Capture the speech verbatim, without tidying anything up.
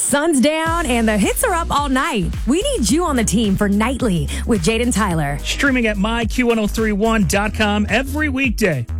sun's down and the hits are up all night. We need you on the team for Nightly with Jaden Tyler. Streaming at my Q ten thirty-one dot com every weekday.